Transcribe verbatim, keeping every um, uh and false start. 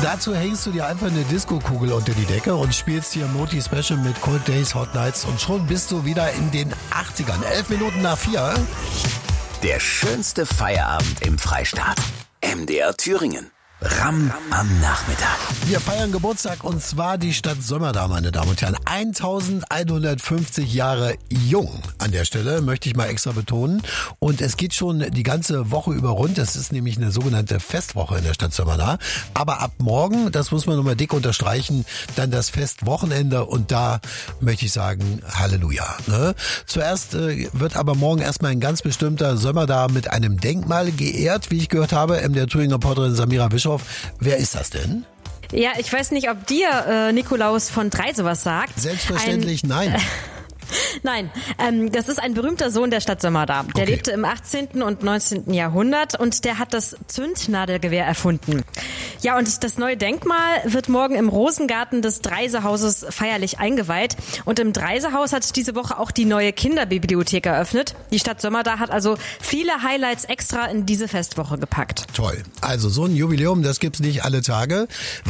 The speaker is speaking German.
Dazu hängst du dir einfach eine Disco-Kugel unter die Decke und spielst hier Moti Special mit Cold Days, Hot Nights und schon bist du wieder in den achtzigern. Elf Minuten nach vier. Der schönste Feierabend im Freistaat. M D R Thüringen. Ram am Nachmittag. Wir feiern Geburtstag und zwar die Stadt Sömmerda, meine Damen und Herren. eintausendeinhundertfünfzig Jahre jung an der Stelle, möchte ich mal extra betonen. Und es geht schon die ganze Woche über rund. Es ist nämlich eine sogenannte Festwoche in der Stadt Sömmerda. Aber ab morgen, das muss man nochmal dick unterstreichen, dann das Festwochenende. Und da möchte ich sagen, Halleluja. Ne? Zuerst äh, wird aber morgen erstmal ein ganz bestimmter Sömmerda mit einem Denkmal geehrt, wie ich gehört habe. M D R Thüringen Reporterin Samira Bischof. Wer ist das denn? Ja, ich weiß nicht, ob dir äh, Nikolaus von Dreise was sagt. Selbstverständlich ein, nein. Äh, Nein, ähm, das ist ein berühmter Sohn der Stadt Sömmerda. Der okay. lebte im achtzehnten und neunzehnten Jahrhundert und der hat das Zündnadelgewehr erfunden. Ja, und das neue Denkmal wird morgen im Rosengarten des Dreise-Hauses feierlich eingeweiht. Und im Dreise-Haus hat diese Woche auch die neue Kinderbibliothek eröffnet. Die Stadt Sömmerda hat also viele Highlights extra in diese Festwoche gepackt. Toll. Also so ein Jubiläum, das gibt's nicht alle Tage.